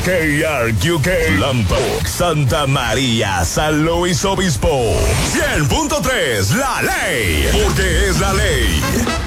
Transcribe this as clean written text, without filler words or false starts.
KRQK, Lampo, Santa María, San Luis Obispo. 100.3, La Ley, porque es la ley.